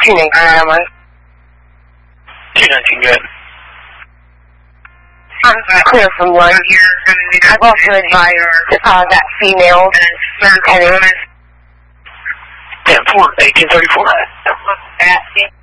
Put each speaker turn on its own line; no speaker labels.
teenager, am I?
219, good.
I'm clear from one. I've also advised that female and
10-4, 1834.